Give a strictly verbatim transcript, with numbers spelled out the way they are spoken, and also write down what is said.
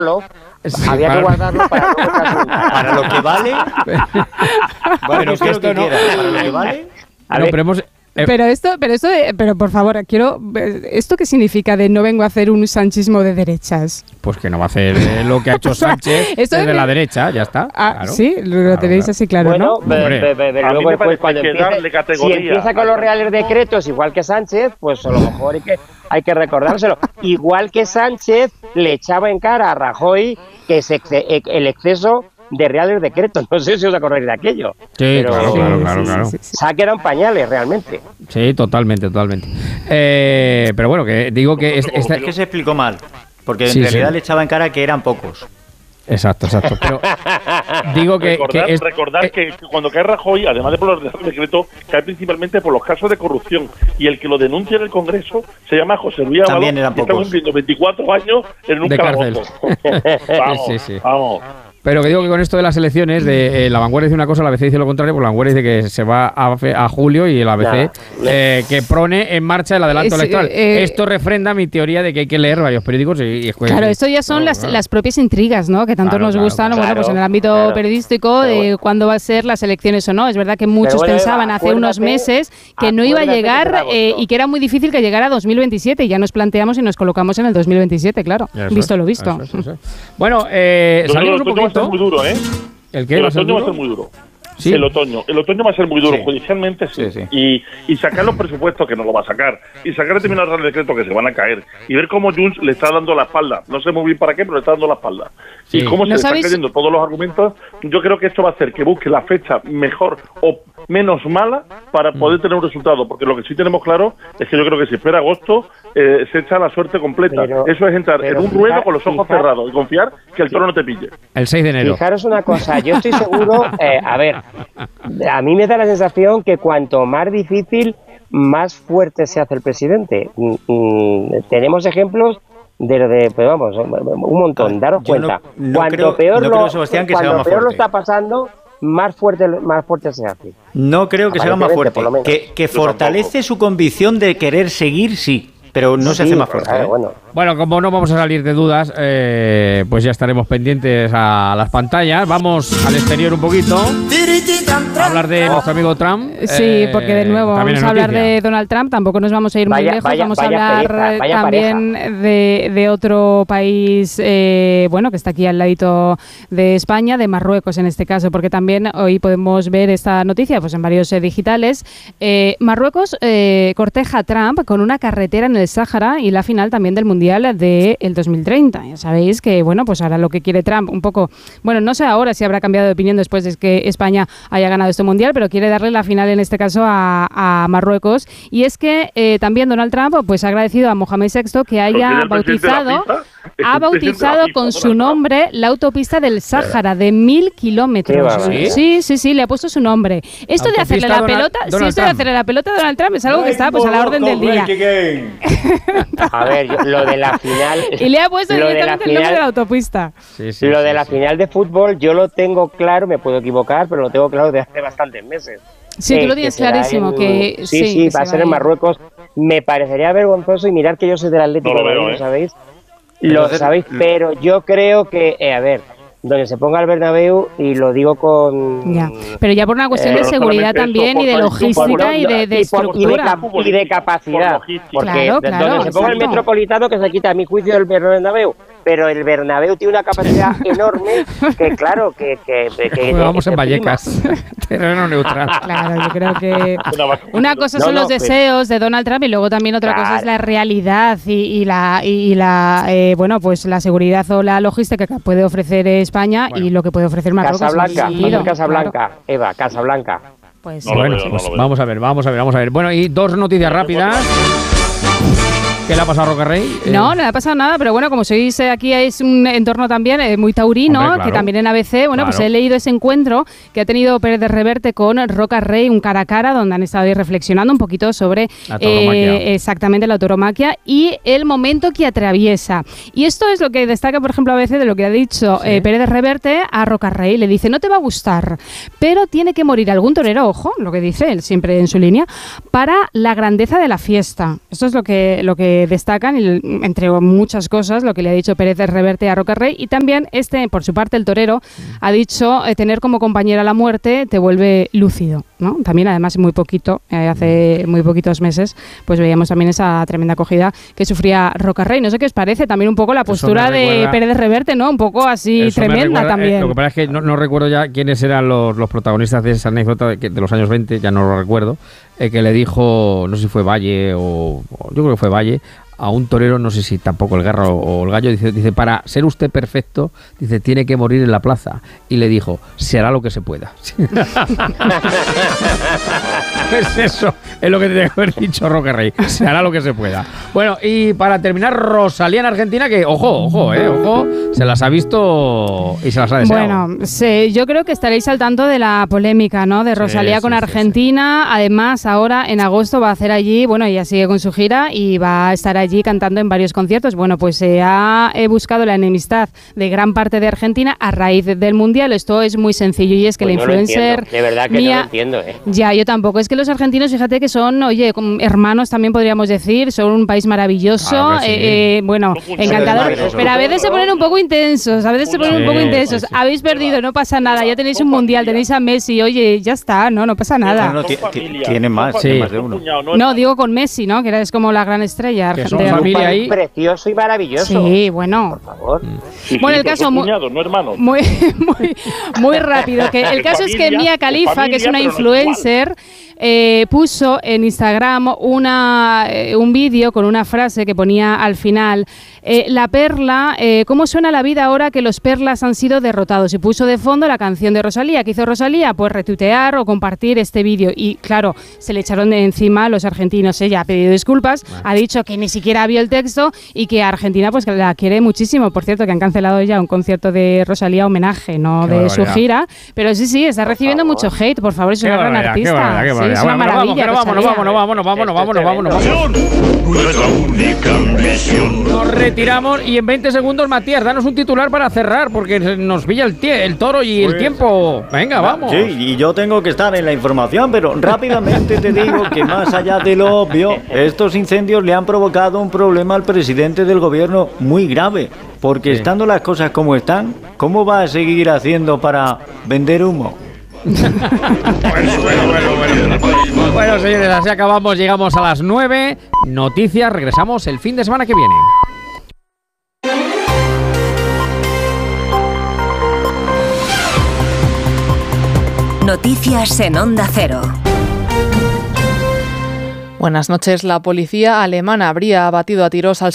Sí, había para... que guardarlo para, para lo que vale. Bueno, que esto no. Para lo que vale. A no, ver, pero hemos... Eh, pero esto, pero esto, de, pero por favor, quiero, ¿esto qué significa de no vengo a hacer un sanchismo de derechas? Pues que no va a hacer eh, lo que ha hecho Sánchez desde de la derecha, ya está. Ah, claro. sí, lo claro, tenéis claro. así claro, bueno, ¿no? Be, be, be, be, luego después cuando empiece, si empieza con los reales decretos igual que Sánchez, pues a lo mejor hay que, hay que recordárselo. Igual que Sánchez le echaba en cara a Rajoy que se, el exceso de reales decretos, no sé si os acordáis de aquello. Sí, pero claro, claro, claro, claro. Sí, sí, sí. Saque eran pañales, realmente. Sí, totalmente, totalmente. Eh, pero bueno, que digo que... Es, es, es que se explicó mal, porque en sí, realidad sí. le echaba en cara que eran pocos. Exacto, exacto. Pero digo que... Recordar, que, es, recordar eh, que cuando cae Rajoy, además de por los decretos, cae principalmente por los casos de corrupción. Y el que lo denuncia en el Congreso se llama José Luis Ábalos, también eran y está cumpliendo veinticuatro años en un de calabozo. Vamos, sí, sí. vamos. Pero que digo que con esto de las elecciones, de, eh, la Vanguardia dice una cosa, la A B C dice lo contrario, pues la Vanguardia dice que se va a, a julio y la A B C eh, que pone en marcha el adelanto es, electoral. Eh, esto refrenda mi teoría de que hay que leer varios periódicos y, y escuchar. Claro, esto ya son claro, las, claro. las propias intrigas, ¿no? Que tanto claro, nos claro, gustan, claro, bueno, pues en el ámbito claro, pero periodístico, de bueno. cuándo va a ser las elecciones o no. Es verdad que muchos bueno, pensaban Eva, hace unos meses que no iba a llegar eh, y que era muy difícil que llegara a dos mil veintisiete y ya nos planteamos y nos colocamos en el dos mil veintisiete, claro, eso visto es, lo visto. Eso es, eso es. Bueno, eh, salimos un poquito. Muy duro, ¿eh? ¿El qué? El ¿Va a ser otoño duro? va a ser muy duro. ¿Sí? El otoño. El otoño va a ser muy duro, sí. judicialmente sí. sí, sí. Y, y sacar los presupuestos, que no lo va a sacar, y sacar determinados reales decretos que se van a caer, y ver cómo Junts le está dando la espalda. No sé muy bien para qué, pero le está dando la espalda. Sí. Y cómo se le están cayendo todos los argumentos. Yo creo que esto va a hacer que busque la fecha mejor o menos mala para poder mm. tener un resultado. Porque lo que sí tenemos claro es que yo creo que si espera agosto, eh, se echa la suerte completa. Pero, Eso es entrar en un fijar, ruedo con los ojos fijar, cerrados y confiar que el toro no te pille. El seis de enero. Fijaros una cosa, yo estoy seguro, eh, a ver, a mí me da la sensación que cuanto más difícil, más fuerte se hace el presidente. Mm, mm, tenemos ejemplos de, de pues vamos, un montón, daros yo cuenta. No, no cuanto creo, peor, no lo, creo, Sebastián, que cuando se haga más peor fuerte. lo está pasando, más fuerte, más fuerte se hace. No creo que se haga más fuerte. Que, que fortalece su convicción de querer seguir, sí. Pero no sí, se hace más fuerte. Claro, ¿eh? bueno. bueno, como no vamos a salir de dudas, eh, pues ya estaremos pendientes a las pantallas. Vamos al exterior un poquito. A hablar de nuestro amigo Trump. Sí, eh, porque de nuevo vamos a hablar de Donald Trump. Tampoco nos vamos a ir muy vaya, lejos. Vaya, vamos vaya a hablar pareja, también de, de otro país, eh, bueno, que está aquí al ladito de España, de Marruecos en este caso, porque también hoy podemos ver esta noticia pues en varios eh, digitales. Eh, Marruecos eh, corteja a Trump con una carretera en el Sáhara y la final también del Mundial del dos mil treinta. Ya sabéis que, bueno, pues ahora lo que quiere Trump un poco, bueno, no sé ahora si habrá cambiado de opinión después de que España haya ganado este Mundial, pero quiere darle la final en este caso a, a Marruecos. Y es que eh, también Donald Trump pues ha agradecido a Mohamed sexto que haya bautizado, ha bautizado con su nombre la autopista del Sáhara de mil kilómetros. ¿Sí? sí, sí, sí, le ha puesto su nombre. Esto autopista de hacerle la Donald, pelota, Donald sí, esto de hacerle la pelota a Donald Trump es algo que está pues a la orden del día. A ver, yo, lo de la final... Y le ha puesto directamente final, el nombre de la autopista. Sí, sí, lo sí, de la sí. final de fútbol yo lo tengo claro, me puedo equivocar, pero lo tengo claro desde hace bastantes meses. Sí, que, tú lo tienes clarísimo. En, que Sí, sí, sí, que va a ser en Marruecos. Me parecería vergonzoso y mirar que yo soy del Atlético, no lo, veo, ¿lo ¿eh? sabéis? Lo Entonces, sabéis, pero yo creo que, eh, a ver... donde se ponga el Bernabéu, y lo digo con... Ya, pero ya por una cuestión eh, de seguridad también eso, y de logística y de, de y por, estructura. Y de, y de capacidad. Porque claro, claro, donde se ponga exacto. el Metropolitano, que se quita a mi juicio del Bernabéu, pero el Bernabéu tiene una capacidad enorme que, claro, que... que, que, que vamos en que Vallecas, terreno neutral. Claro, yo creo que una cosa son no, no, los deseos pero... de Donald Trump y luego también otra claro. cosa es la realidad y, y la, y la eh, bueno, pues la seguridad o la logística que puede ofrecer España bueno. y lo que puede ofrecer Marruecos. Casablanca, sí, Casablanca, claro. Eva, Casablanca. Pues, no bueno, veo, pues no vamos a ver, vamos a ver, vamos a ver. Bueno, y dos noticias rápidas. ¿Qué le ha pasado a Roca Rey? Eh... No, no le ha pasado nada, pero bueno, como sois eh, aquí es un entorno también eh, muy taurino, Hombre, claro. que también en A B C, bueno, claro. pues he leído ese encuentro que ha tenido Pérez de Reverte con Roca Rey, un cara a cara, donde han estado ahí reflexionando un poquito sobre la eh, exactamente la tauromaquia y el momento que atraviesa. Y esto es lo que destaca, por ejemplo, A B C de lo que ha dicho sí. eh, Pérez de Reverte a Roca Rey. Le dice, no te va a gustar, pero tiene que morir algún torero, ojo, lo que dice él siempre en su línea, para la grandeza de la fiesta. Esto es lo que, lo que que destacan, y, entre muchas cosas, lo que le ha dicho Pérez Reverte a Rocarrey. Y también, este, por su parte, el torero ha dicho eh, tener como compañera la muerte te vuelve lúcido, ¿no? También, además, muy poquito, eh, hace muy poquitos meses, pues veíamos también esa tremenda acogida que sufría Rocarrey. No sé qué os parece también un poco la postura de Pérez Reverte, ¿no? Un poco así Eso tremenda recuerda, también. Eh, lo que pasa es que no, no recuerdo ya quiénes eran los, los protagonistas de esa anécdota de, de los años veinte, ya no lo recuerdo, eh, que le dijo, no sé si fue Valle o, o yo creo que fue Valle, a un torero, no sé si tampoco el Garra o el Gallo, dice, dice, para ser usted perfecto, dice, tiene que morir en la plaza. Y le dijo, se hará lo que se pueda. Pues eso es lo que tiene que haber dicho Rocarrey, se hará lo que se pueda. Bueno, y para terminar, Rosalía en Argentina, que, ojo, ojo, eh, ojo, se las ha visto y se las ha deseado. Bueno, sí, yo creo que estaréis al tanto de la polémica, ¿no? De Rosalía sí, con sí, Argentina. Sí, sí. Además, ahora en agosto va a hacer allí, bueno, ella sigue con su gira y va a estar allí cantando en varios conciertos. Bueno, pues se ha he buscado la enemistad de gran parte de Argentina a raíz del Mundial. Esto es muy sencillo y es que pues la no influencer... De verdad que Mía, no lo entiendo, ¿eh? Ya, yo tampoco. Es que los argentinos, fíjate que son, oye, hermanos también podríamos decir, son un país maravilloso, claro sí. eh, eh, bueno, no encantador, pero a veces se ponen un poco intensos, a veces se ponen un poco intensos. Habéis perdido, no pasa nada, ya tenéis un Mundial, tenéis a Messi, oye, ya está, no, no pasa nada. No, no, tiene más, sí. más de uno. No, digo con Messi, ¿no? Que es como la gran estrella argentina. Familia ahí. Precioso y maravilloso. Sí, bueno. Por favor. Sí, bueno, sí, el caso muy, cuñados, no hermanos. muy, muy, muy rápido. Que el caso familia, es que Mia Khalifa, familia, que es una influencer, eh, puso en Instagram una, eh, un vídeo con una frase que ponía al final, eh, la perla, eh, ¿cómo suena la vida ahora que los perlas han sido derrotados? Y puso de fondo la canción de Rosalía. ¿Qué hizo Rosalía? Pues retuitear o compartir este vídeo. Y claro, se le echaron de encima a los argentinos. Ella ha pedido disculpas, bueno. ha dicho que ni siquiera vio el texto y que Argentina pues la quiere muchísimo. Por cierto, que han cancelado ya un concierto de Rosalía homenaje, no qué de barbaridad. Su gira. Pero sí, sí, está recibiendo mucho hate. Por favor, es una gran artista. Qué barbaridad, qué barbaridad. Sí, es una bueno, maravilla. Vamos, vámonos, vámonos, vámonos, vámonos, vámonos, vámonos, vámonos. Nuestra única ambición. Nos retiramos y en veinte segundos, Matías, danos un titular para cerrar, porque nos pilla el, tie el toro y pues, el tiempo. Venga, vamos. Sí, y yo tengo que estar en la información, pero rápidamente te digo que más allá de lo obvio, estos incendios le han provocado un problema al presidente del gobierno muy grave, porque sí. estando las cosas como están, ¿cómo va a seguir haciendo para vender humo? bueno, bueno, bueno, bueno. Bueno, señores, así acabamos, llegamos a las nueve. Noticias, regresamos el fin de semana que viene. Noticias en Onda Cero. Buenas noches. La policía alemana habría abatido a tiros al